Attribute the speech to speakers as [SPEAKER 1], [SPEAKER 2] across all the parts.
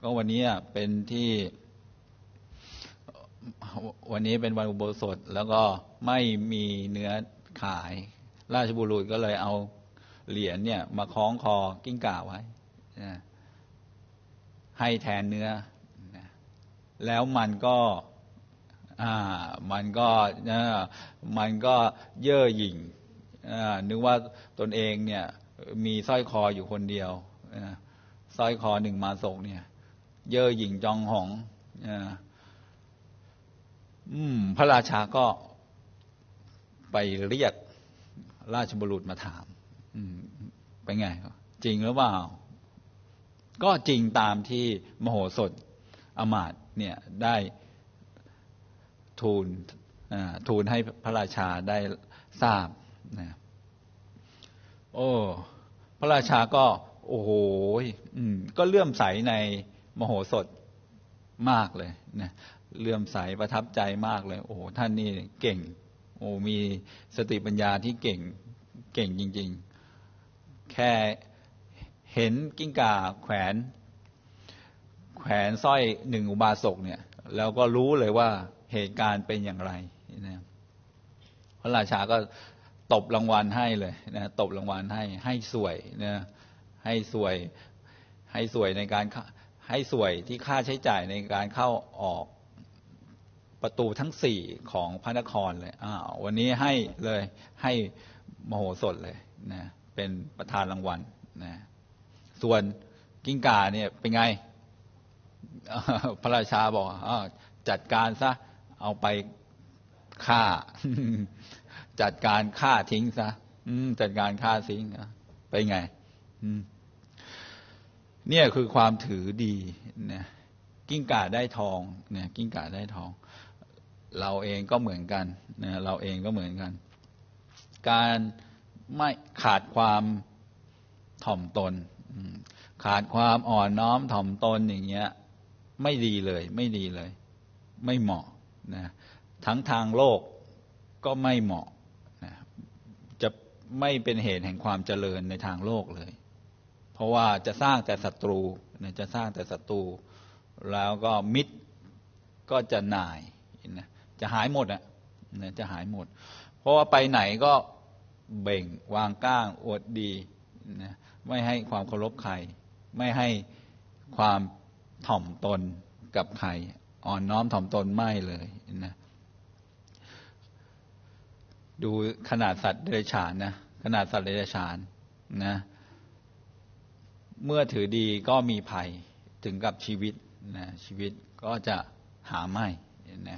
[SPEAKER 1] ก็วันนี้เป็นที่วันนี้เป็นวันอุโบสถแล้วก็ไม่มีเนื้อขายราชบุรุษก็เลยเอาเหรียญเนี่ยมาคล้องคอกิ้งก่าไว้นะให้แทนเนื้อนะแล้วมันก็เย่อหยิ่งนึกว่าตนเองเนี่ยมีสร้อยคออยู่คนเดียวสร้อยคอหนึ่งมาศกเนี่ยเย่อหยิ่งจองหองพระราชาก็ไปเรียกราชบุรุษมาถามเป็นไงจริงหรือเปล่าก็จริงตามที่มโหสถอมาตย์เนี่ยได้ทูลให้พระราชาได้ทราบนะพระราชาก็โอ้โหก็เลื่อมใสในมโหสถมากเลยนะเลื่อมใสประทับใจมากเลยโอ้ท่านนี่เก่งมีสติปัญญาที่เก่งจริงๆแค่เห็นกิ้งก่าแขวนสร้อยหนึ่งอุบาสกเนี่ยแล้วก็รู้เลยว่าเหตุการณ์เป็นอย่างไรนะพระราชาก็ตบรางวัลให้เลยนะตบรางวัลให้สวยนะให้สวยในการให้สวยที่ค่าใช้จ่ายในการเข้าออกประตูทั้งสี่ของพระนครเลยวันนี้ให้เลยให้มโหสถเลยนะเป็นประธานรางวัลนะส่วนกิ้งก่าเนี่ยเป็นไงพระราชาบอกจัดการซะเอาไปฆ่า จัดการฆ่าทิ้งซะจัดการฆ่าทิ้งไปไงเนี่ยคือความถือดีนะกิ้งก่าได้ทองเนี่ยกิ้งก่าได้ทองเราเองก็เหมือนกันนะเราเองก็เหมือนกันการไม่ขาดความถ่อมตนขาดความอ่อนน้อมถ่อมตนอย่างเงี้ยไม่ดีเลยไม่เหมาะนะทั้งทางโลกก็ไม่เหมาะนะจะไม่เป็นเหตุแห่งความเจริญในทางโลกเลยเพราะว่าจะสร้างแต่ศัตรูนะจะสร้างแต่ศัตรูแล้วก็มิตรก็จะหน่ายนะจะหายหมดนะจะหายหมดเพราะว่าไปไหนก็เบ่งวางก้างอวดดีนะไม่ให้ความเคารพใครไม่ให้ความถ่อมตนกับใครอ่อนน้อมถ่อมตนไม่เลยนะดูขนาดสัตว์เดรัจฉานนะขนาดสัตว์เดรัจฉานนะเมื่อถือดีก็มีภัยถึงกับชีวิตนะชีวิตก็จะหาไม่นะ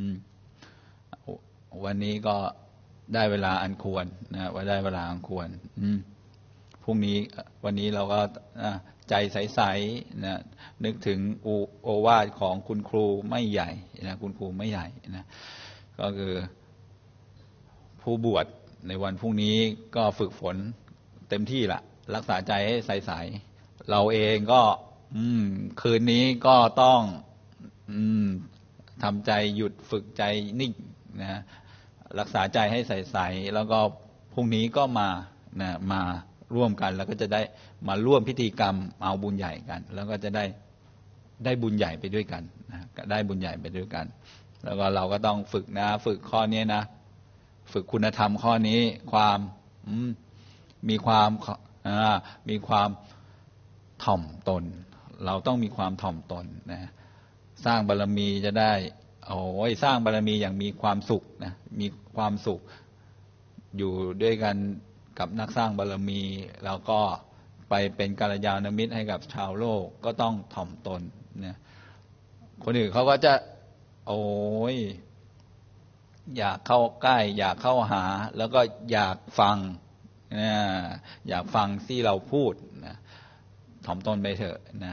[SPEAKER 1] วันนี้ก็ได้เวลาอันควรนะว่าได้เวลาอันควรพรุ่งนี้วันนี้เราก็ใจใสๆนะนึกถึงโอวาทของคุณครูไม่ใหญ่นะคุณครูไม่ใหญ่นะก็คือผู้บวชในวันพรุ่งนี้ก็ฝึกฝนเต็มที่ละรักษาใจให้ใสๆเราเองก็คืนนี้ก็ต้องทำใจหยุดฝึกใจนิ่งนะรักษาใจให้ใสๆแล้วก็พรุ่งนี้ก็มาร่วมกันแล้วก็จะได้มาร่วมพิธีกรรมเอาบุญใหญ่กันแล้วก็จะได้บุญใหญ่ไปด้วยกันนะได้บุญใหญ่ไปด้วยกันแล้วก็เราก็ต้องฝึกฝึกข้อนี้นะฝึกคุณธรรมข้อนี้ความมีความถ่อมตนเราต้องมีความถ่อมตนนะสร้างบารมีจะได้สร้างบารมีอย่างมีความสุขนะมีความสุขอยู่ด้วยกันกับนักสร้างบารมีแล้วก็ไปเป็นกัลยาณมิตรให้กับชาวโลกก็ต้องถ่อมตนนะคนอื่นเขาก็จะอยากเข้าใกล้อยากเข้าหาแล้วก็อยากฟังอยากฟังที่เราพูดนะถ่อมตนไปเถอะนะ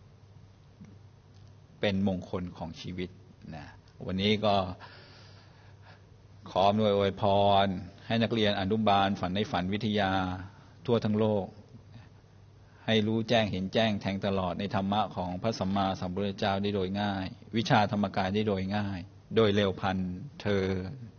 [SPEAKER 1] เป็นมงคลของชีวิตนะวันนี้ก็ขออำนวยอวยพรให้นักเรียนอนุบาลฝันในฝันวิทยาทั่วทั้งโลกให้รู้แจ้งเห็นแจ้งแทงตลอดในธรรมะของพระสัมมาสัมพุทธเจ้าได้โดยง่ายวิชาธรรมกายได้โดยง่ายโดยเร็วพลันเทอญ